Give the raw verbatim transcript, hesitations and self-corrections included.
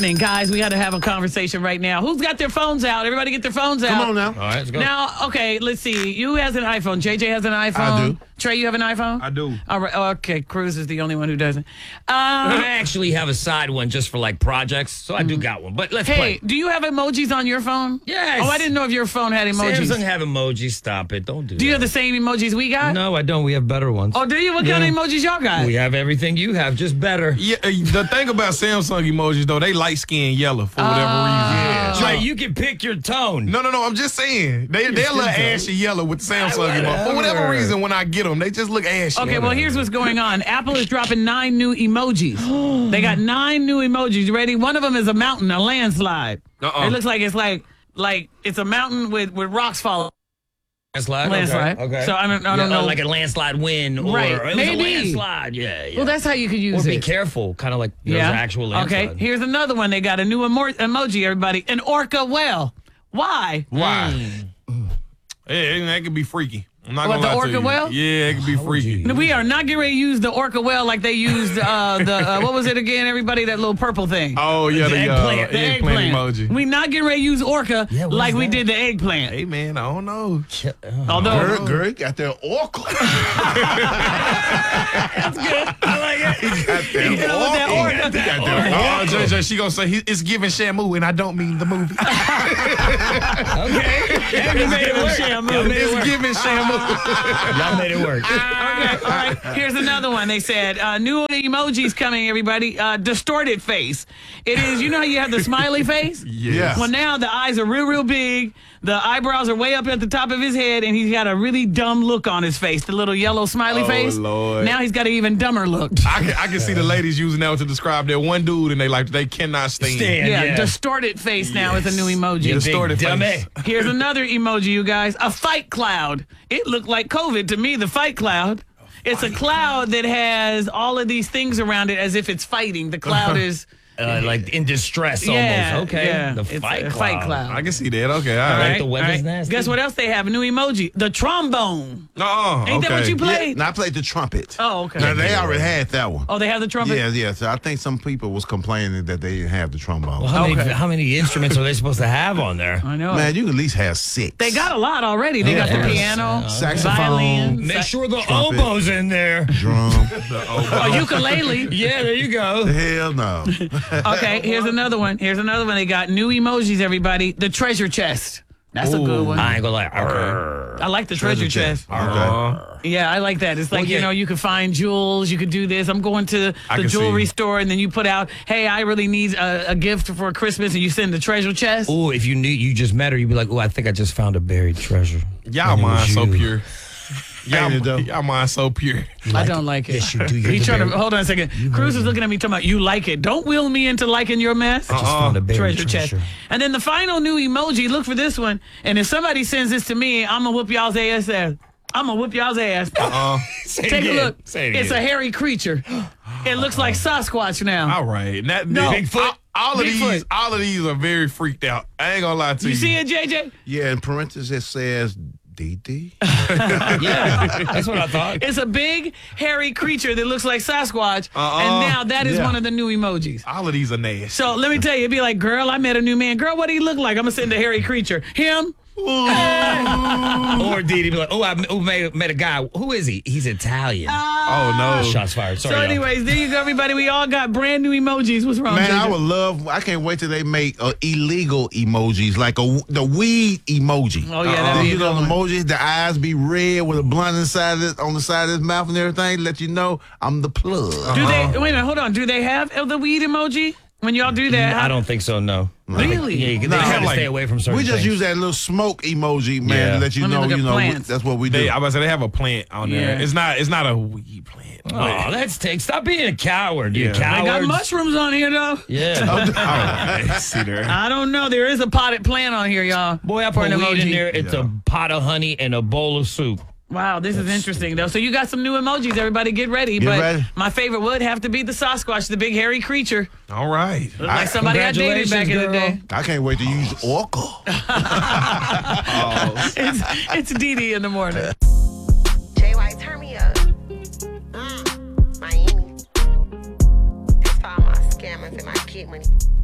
Guys, we got to have a conversation right now. Who's got their phones out? Everybody get their phones out. Come on now. All right, let's go. Now, okay, let's see. You has an iPhone. J J has an iPhone. I do. Trey, you have an iPhone? I do. All right. Okay, Cruz is the only one who doesn't. Um, I actually have a side one just for like projects, so I do got one. But let's hey, play. do you have emojis on your phone? Yes. Oh, I didn't know if your phone had emojis. Samsung have emojis. Stop it. Don't do, Do that. you have the same emojis we got? No, I don't. We have better ones. Oh, do you? What kind of emojis y'all got? We have everything you have, just better. Yeah, uh, the thing about Samsung emojis though, they light skin yellow for whatever reason. Yeah. So- Right, you can pick your tone. No, no, no. I'm just saying they they're a little ashy yellow with the Samsung emoji. For whatever Whatever. reason, when I get them, they just look ashy. Okay, well, here's what's going on. Apple is dropping nine new emojis. They got nine new emojis. You ready? One of them is a mountain, a landslide. Uh-uh. It looks like it's like like it's a mountain with, with rocks falling. Landslide. Landslide. Okay. okay. So I don't, I don't Yeah, know. like a landslide win, or Right, it was maybe. a landslide. Yeah, yeah. well, that's how you could use or it. be careful, kind of like there's yeah. an actual landslide. Okay. Here's another one. They got a new emo- emoji. Everybody, an orca whale. Why? Why? Yeah, that could be freaky. I'm not What, gonna the lie orca to you. whale? Yeah, it could be freaky. We are not getting ready to use the orca whale like they used uh, the uh, what was it again? Everybody, that little purple thing. Oh yeah, The the, uh, eggplant. the eggplant, eggplant. emoji. We not getting ready to use orca Yeah, what like is we that? did the eggplant. Hey man, I don't know. Although Girl, girl, you got that oracle. that's good. I like it. You got that You know what that oracle. orca- You got that Oh, J J, she gonna say he, it's giving Shamu, and I don't mean the movie. Okay. Yeah, you made it work. Shamu. Y'all made it It's work. giving Shamu. Y'all made it work. Okay, all right. Here's another one. They said uh, new emojis coming. Everybody, uh, distorted face. It is. You know how you have the smiley face. Yes. Well, now the eyes are real, real big. The eyebrows are way up at the top of his head, and he's got a really dumb look on his face. The little yellow smiley Oh, face. Lord. Now he's got an even dumber look. I can, I can see the ladies using that to describe their one dude, and they like they cannot stand. Stand. Yeah, yeah. distorted face now is a new emoji. You Distorted big dummy. face. Here's another emoji, you guys. A fight cloud. It looked like COVID to me, the fight cloud. It's a cloud that has all of these things around it as if it's fighting. The cloud is... Uh, like in distress Yeah, almost. Okay. yeah. The It's fight a cloud. fight cloud. I can see that. Okay, all All right. Like the weather's all right. nasty. Guess what else they have? A new emoji. The trombone. Uh-uh, Ain't that okay. what you Yeah, played? now I played the trumpet. Oh, okay. Now they already had that one. Oh, they have the trumpet? Yeah, yeah. So I think some people was complaining that they didn't have the trombone. Well, how, Okay. many, how many instruments are they supposed to have on there? I know. Man, you can at least have six. They got a lot already. They got the Yeah. piano, Saxophone. violin, Make sure the Trumpet. oboe's in there. drum. a ukulele. Yeah, there you go. Hell no. Okay, here's another one. Here's another one. They got new emojis, everybody. The treasure chest. That's a good one. I ain't gonna lie. Arr. I like the treasure, chest. Okay. Yeah, I like that. It's like, Well, you yeah. know, you can find jewels, you could do this. I'm going to I the can jewelry see. store, and then you put out, hey, I really need a, a gift for Christmas, and you send the treasure chest. Ooh, if you knew you just met her, you'd be like, "Oh, I think I just found a buried treasure." Y'all And it mind was so you. pure. Y'all, Ain't it though? y'all mind so pure. I don't like it. Yes, you do. You're He the trying to, buried- hold on a second. Cruz is looking at me talking about, you like it. Don't wheel me into liking your mess. I just found a buried Treasure treasure. chest. And then the final new emoji, look for this one. And if somebody sends this to me, I'm going to whoop y'all's ass. I'm going to whoop y'all's ass. Uh, Say it Take a again. look. Say it It's a again. hairy creature. It looks like Sasquatch now. all right. That, No. Bigfoot. All, all of Bigfoot. these, all of these are very freaked out. I ain't gonna lie to you. You see it, J J? Yeah, in parentheses it says D D. Yeah, that's what I thought. It's a big, hairy creature that looks like Sasquatch. Uh-uh. And now that is Yeah. one of the new emojis. All of these are nasty. So let me tell you, it'd be like, girl, I met a new man. Girl, what do he look like? I'm going to send a hairy creature. Him? Or did he be like, "Oh, I oh, met, met a guy. Who is he? He's Italian." Oh no. Shots fired. Sorry. So y'all. anyways, there you go, everybody. We all got brand new emojis. What's wrong, Man, J J? I would love. I can't wait till they make uh, illegal emojis, like a the weed emoji. Oh, yeah, that'd be a you know good the one. emoji, the eyes be red with a blunt inside of it, on the side of his mouth and everything. Let you know I'm the plug. Do they, wait a minute, hold on. Do they have the weed emoji? When y'all do that? I don't think so. No. Really? Yeah, they No, have to like- stay away from certain We just things. use that little smoke emoji, man, Yeah. to let you Let me know. look at You know, plants. that's what we do. They, I was about to say they have a plant on there. Yeah. It's not. It's not a weed plant. Oh, but- let's take. Stop being a coward, you Yeah. They got coward. mushrooms on here, though. Yeah. All right. See there. I don't know. There is a potted plant on here, y'all. Boy, I For put an weed in emoji. there. It's a pot of honey and a bowl of soup. Wow, this is interesting, though. So you got some new emojis. Everybody get ready. Get but ready. my favorite would have to be the Sasquatch, the big hairy creature. All right. Looked like somebody I dated back in the Congratulations, day. I can't wait to use Oracle. It's, it's Dee Dee in the morning. J Y, turn me up. Mm, Miami. That's for all my scammers and my kid money.